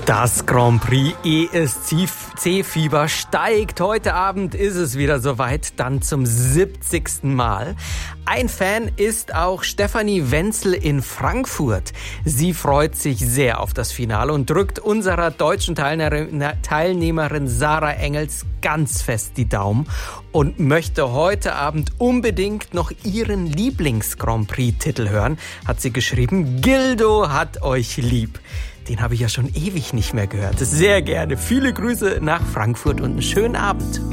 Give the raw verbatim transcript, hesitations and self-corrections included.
Das Grand Prix E S C-Fieber steigt. Heute Abend ist es wieder soweit, dann zum siebzigsten Mal. Ein Fan ist auch Stefanie Wenzel in Frankfurt. Sie freut sich sehr auf das Finale und drückt unserer deutschen Teilnehmerin Sarah Engels ganz fest die Daumen und möchte heute Abend unbedingt noch ihren Lieblings-Grand Prix-Titel hören, hat sie geschrieben. Gildo hat euch lieb. Den habe ich ja schon ewig nicht mehr gehört. Sehr gerne. Viele Grüße nach Frankfurt und einen schönen Abend.